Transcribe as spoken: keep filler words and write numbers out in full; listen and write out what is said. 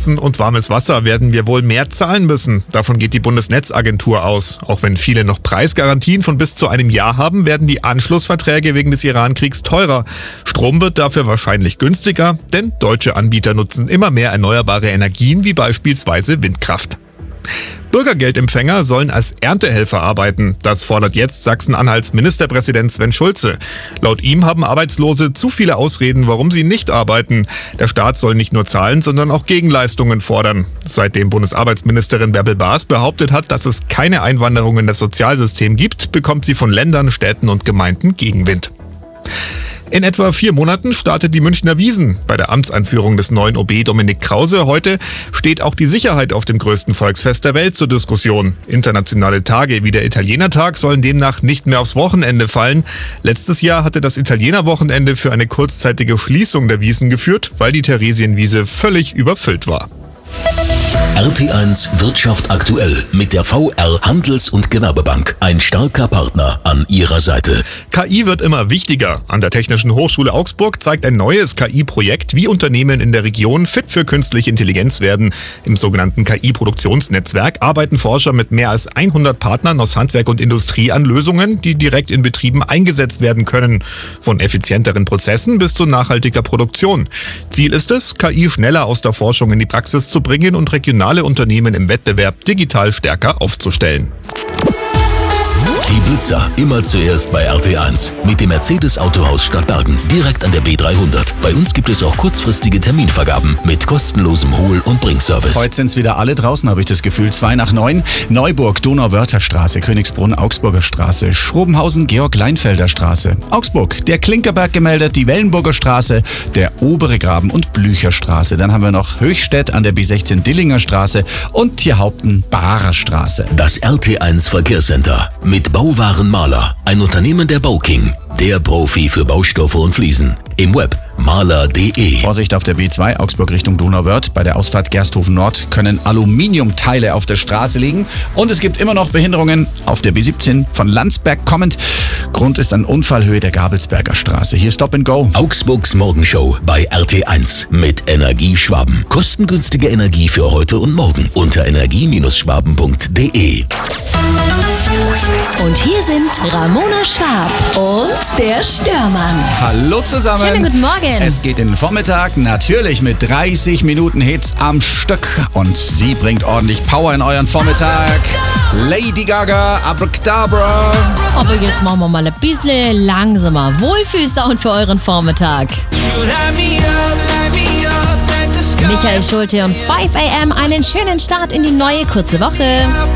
Heizen und warmes Wasser werden wir wohl mehr zahlen müssen. Davon geht die Bundesnetzagentur aus. Auch wenn viele noch Preisgarantien von bis zu einem Jahr haben, werden die Anschlussverträge wegen des Iran-Kriegs teurer. Strom wird dafür wahrscheinlich günstiger, denn deutsche Anbieter nutzen immer mehr erneuerbare Energien wie beispielsweise Windkraft. Bürgergeldempfänger sollen als Erntehelfer arbeiten. Das fordert jetzt Sachsen-Anhalts Ministerpräsident Sven Schulze. Laut ihm haben Arbeitslose zu viele Ausreden, warum sie nicht arbeiten. Der Staat soll nicht nur zahlen, sondern auch Gegenleistungen fordern. Seitdem Bundesarbeitsministerin Bärbel Baas behauptet hat, dass es keine Einwanderung in das Sozialsystem gibt, bekommt sie von Ländern, Städten und Gemeinden Gegenwind. In etwa vier Monaten startet die Münchner Wiesn. Bei der Amtseinführung des neuen O B Dominik Krause heute steht auch die Sicherheit auf dem größten Volksfest der Welt zur Diskussion. Internationale Tage wie der Italienertag sollen demnach nicht mehr aufs Wochenende fallen. Letztes Jahr hatte das Italienerwochenende für eine kurzzeitige Schließung der Wiesn geführt, weil die Theresienwiese völlig überfüllt war. R T eins Wirtschaft aktuell mit der V R Handels- und Gewerbebank. Ein starker Partner an ihrer Seite. K I wird immer wichtiger. An der Technischen Hochschule Augsburg zeigt ein neues K I-Projekt, wie Unternehmen in der Region fit für künstliche Intelligenz werden. Im sogenannten K I-Produktionsnetzwerk arbeiten Forscher mit mehr als hundert Partnern aus Handwerk und Industrie an Lösungen, die direkt in Betrieben eingesetzt werden können. Von effizienteren Prozessen bis zu nachhaltiger Produktion. Ziel ist es, K I schneller aus der Forschung in die Praxis zu bringen und regionale Unternehmen im Wettbewerb digital stärker aufzustellen. Die Blitzer immer zuerst bei R T eins. Mit dem Mercedes Autohaus Stadtbergen. Direkt an der B dreihundert. Bei uns gibt es auch kurzfristige Terminvergaben mit kostenlosem Hol- und Bringservice. Heute sind es wieder alle draußen, habe ich das Gefühl. Zwei nach neun. Neuburg, Donauwörther-Straße, Königsbrunn, Augsburger Straße, Schrobenhausen, Georg-Leinfelder Straße. Augsburg, der Klinkerberg gemeldet, die Wellenburger Straße, der Obere Graben und Blücher Straße. Dann haben wir noch Höchstädt an der B sechzehn Dillinger Straße und Tierhaupten Barer Straße. Das R T eins Verkehrscenter mit Bauwaren Maler, ein Unternehmen der Bauking, der Profi für Baustoffe und Fliesen. Im Web maler punkt de. Vorsicht auf der B zwei, Augsburg Richtung Donauwörth. Bei der Ausfahrt Gersthofen Nord können Aluminiumteile auf der Straße liegen. Und es gibt immer noch Behinderungen auf der B siebzehn von Landsberg kommend. Grund ist an Unfallhöhe der Gabelsberger Straße. Hier Stop and Go. Augsburgs Morgenshow bei R T eins mit Energie Schwaben. Kostengünstige Energie für heute und morgen unter energie schwaben punkt de. Und hier sind Ramona Schwab und der Störmann. Hallo zusammen. Schönen guten Morgen. Es geht in den Vormittag, natürlich mit dreißig Minuten Hits am Stück. Und sie bringt ordentlich Power in euren Vormittag. Lady Gaga, Abracadabra. Aber jetzt machen wir mal ein bisschen langsamer. Wohlfühlsound für euren Vormittag. Michael Schulte und fünf a m. Einen schönen Start in die neue kurze Woche.